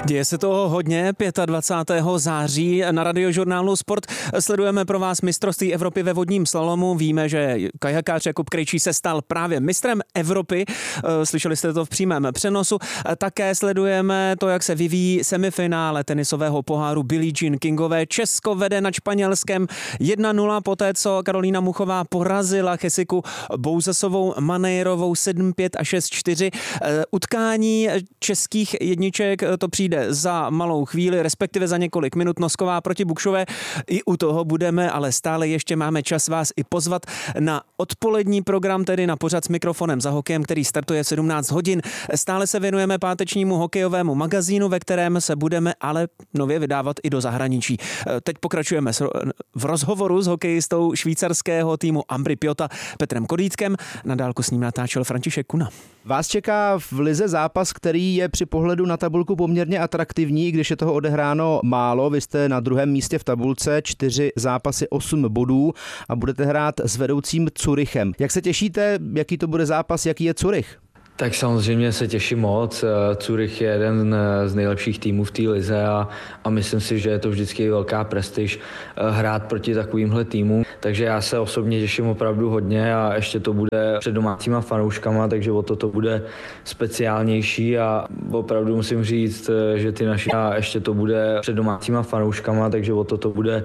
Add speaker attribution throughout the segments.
Speaker 1: Děje se toho hodně. 25. září na Radiožurnálu Sport sledujeme pro vás mistrovství Evropy ve vodním slalomu. Víme, že kajakář Jakub Krejčí se stal právě mistrem Evropy. Slyšeli jste to v přímém přenosu. Také sledujeme to, jak se vyvíjí semifinále tenisového poháru Billie Jean Kingové. Česko vede nad Španělskem 1-0 poté, co Karolína Muchová porazila Jessiku Bouzasovou Manejrovou 7-5 a 6-4. Utkání českých jedniček to přijde za malou chvíli, respektive za několik minut. Nosková proti Bukšové. I u toho budeme, ale stále ještě máme čas vás i pozvat na odpolední program, tedy na pořad s mikrofonem za hokejem, který startuje v 17 hodin. Stále se věnujeme pátečnímu hokejovému magazínu, ve kterém se budeme ale nově vydávat i do zahraničí. Teď pokračujeme v rozhovoru s hokejistou švýcarského týmu Ambry Piotta Petrem Kodítkem. Na dálku s ním natáčel František Kuna.
Speaker 2: Vás čeká v lize zápas, který je při pohledu na tabulku poměrně atraktivní, když je toho odehráno málo. Vy jste na druhém místě v tabulce, 4 zápasy, 8 bodů a budete hrát s vedoucím Curychem. Jak se těšíte, jaký to bude zápas, jaký je Curych?
Speaker 3: Tak samozřejmě se těším moc. Curych je jeden z nejlepších týmů v té lize a myslím si, že je to vždycky velká prestiž hrát proti takovýmhle týmům. Takže já se osobně těším opravdu hodně a ještě to bude před domácíma fanouškama, takže o to bude speciálnější a opravdu musím říct, že ty naši a ještě to bude před domácíma fanouškama, takže o to bude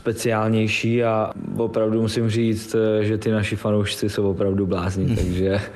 Speaker 3: speciálnější a opravdu musím říct, že ty naši fanoušci jsou opravdu blázni, takže